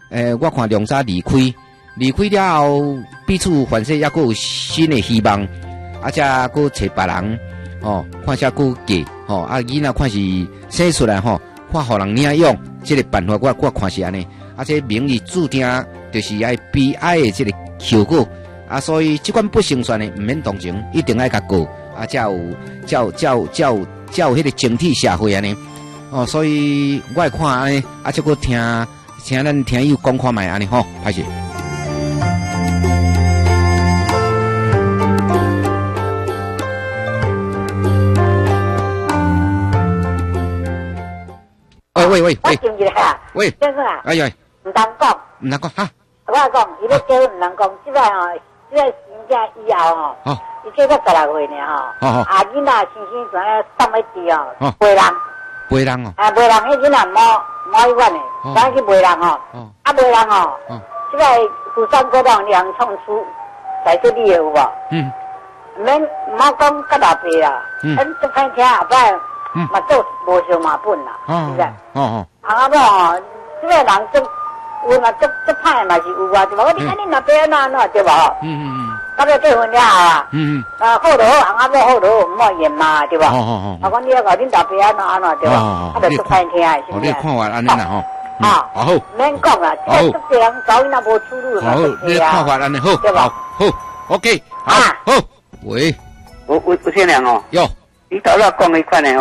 我看梁早离开了后，彼此反正还有新的希望，才佫找别人哦，看下佫嫁哦，囡仔看是生出来吼，看互人领养，这个办法我看是安尼，这名义注定就是爱悲哀的这个后果所以这款不成全的唔免同情，一定爱甲过才有迄个整体社会安尼所以我会看安尼这个听咱听友讲看卖安尼吼，歹势。喂， 我进入啦。 喂， 先生啊， 哎呀， 唔通讲哈。我讲，伊要结婚唔通讲，即摆真正以后伊结到16岁呢囡仔生全咧送去治陪人。 陪人哦。 陪人迄囡仔冇医院的，咱去陪人陪人即摆妇产科让人创出在这里有无？唔免唔好讲甲老爸啦，这歹听后摆。嘛做无相嘛本啦，是不是？阿某即个人有嘛足歹嘛是有对吧？我你看你那边安怎对吧？到尾结婚了好就好，阿某好就好，唔好嫌嘛对吧？讲你要搞恁大伯安怎对吧？就足歹听是不是？ 你看法安尼啦好，免讲啦，即个足多人搞囡仔无出路嘛， 你看法安尼好， 对吧？ 好 ，OK， 好，喂， 我先生哟。 你头仔讲迄款的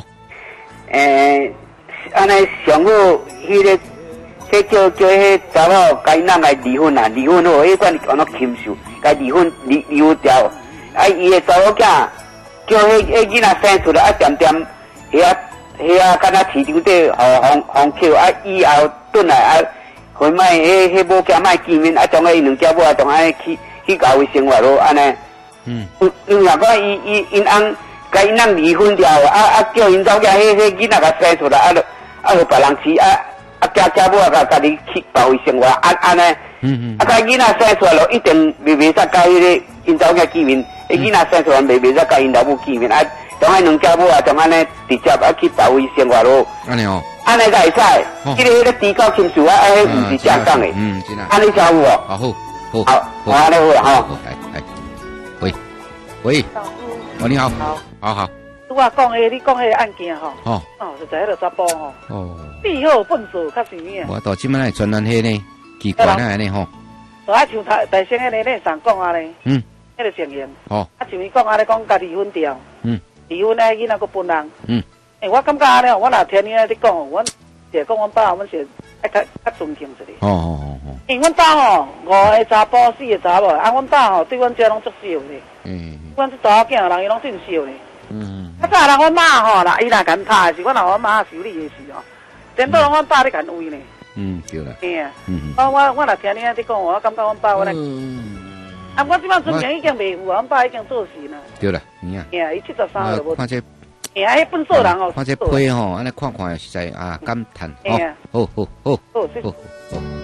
安尼上好，迄叫迄查某该人来离婚啦，离婚好，迄款安怎禽兽，该离婚掉，伊的查某囝叫迄囡仔生出来，点点遐敢若市场底互扣，以后转来回卖迄某囝卖见面，将伊两家母同安去搞为生活咯，安尼。若讲因翁。甲因人离婚掉，叫因某囝迄囡仔甲生出来，互别人饲，家母甲你去包围生活，安尼，甲囡仔生出来咯，一定袂使甲迄个因某囝见面，囡仔生出来袂使甲因老母见面，从安两家母从安尼直接去包围生活咯。 安尼安尼才会使，迄个低高禽兽迄毋是正讲的，安尼才有好，安尼好喂。你好，好。 我讲的，你讲的案件就在迄个查甫必好分数较是咩？ 我到即摆来传咱迄呢，奇怪安尼就像大先迄个咧上讲啊咧，迄个情形像伊讲啊咧讲家离婚掉，离婚咧囡仔个本人，我感觉咧，我若听你咧讲，阮是讲阮爸，阮是爱较尊敬一点。因阮爸5个查甫4个查某，阮爸对阮遮拢足少咧。阮这查某囝人伊拢真少咧。早人阮妈啦，伊若敢拍的是，阮若阮妈修理的是颠倒阮爸咧敢为呢。 对啦。 我若听你在讲，我感觉阮爸我来。我即摆尊敬已经袂有阮爸已经做事了。 对啦， 伊73就无。 看这。 迄本数人看这批安尼看实在感叹。好。 好，谢谢。